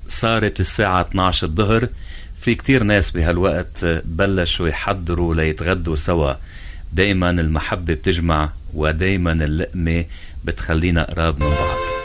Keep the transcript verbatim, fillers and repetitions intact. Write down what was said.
صارت الساعة اثناشر الظهر. في كتير ناس بهالوقت بلشوا يحضروا ليتغدوا سوا. دايما المحبة بتجمع، ودايما اللقمة بتخلينا قراب من بعض.